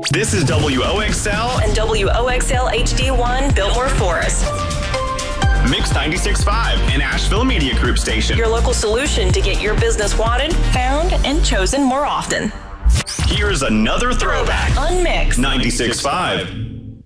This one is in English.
This is WOXL and WOXL HD1 Biltmore Forest. Mix 96.5, an Asheville Media Group station. Your local solution to get your business wanted, found, and chosen more often. Here's another throwback. Unmixed 96.5.